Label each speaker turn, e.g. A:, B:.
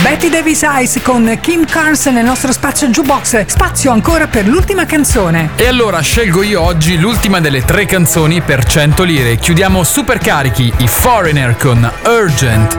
A: Betty Davis Eyes con Kim Carnes nel nostro spazio jukebox. Spazio ancora per l'ultima canzone.
B: E allora scelgo io oggi l'ultima delle 3 canzoni per 100 lire. Chiudiamo super carichi, i Foreigner con Urgent.